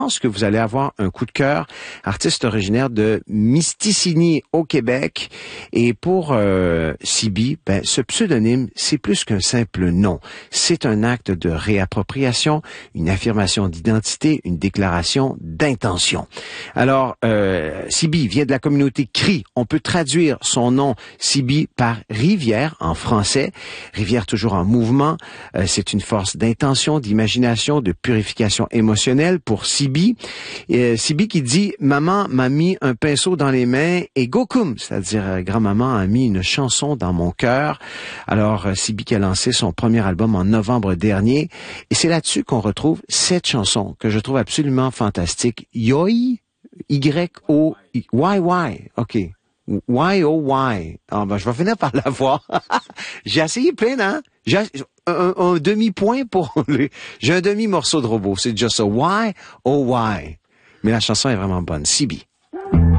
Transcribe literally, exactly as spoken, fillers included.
pense que vous allez avoir un coup de cœur. Artiste originaire de Misticini au Québec. Et pour euh, Sibi, ben, ce pseudonyme, c'est plus qu'un simple nom. C'est un acte de réappropriation, une affirmation d'identité, une déclaration d'intention. Alors, euh, Sibi vient de la communauté Cri. On peut traduire son nom Sibi par rivière en français. Rivière toujours en mouvement. Euh, c'est une force d'intention, d'imagination, de purification émotionnelle pour Sibi. Euh, Sibi qui dit « Maman m'a mis un pinceau dans les mains et gokum », c'est-à-dire euh, grand-maman a mis une chanson dans mon cœur. Alors, euh, Sibi qui a lancé son premier album en novembre dernier. Et c'est là-dessus qu'on retrouve cette chanson que je trouve absolument fantastique. Yoi, Y-O-Y, Y, OK. Why, oh, why. Ah, ben, je vais finir par la voir. J'ai essayé plein, hein? J'ai un, un demi-point pour le... J'ai un demi-morceau de robot. C'est déjà ça. Why, oh, why. Mais la chanson est vraiment bonne. Sibi.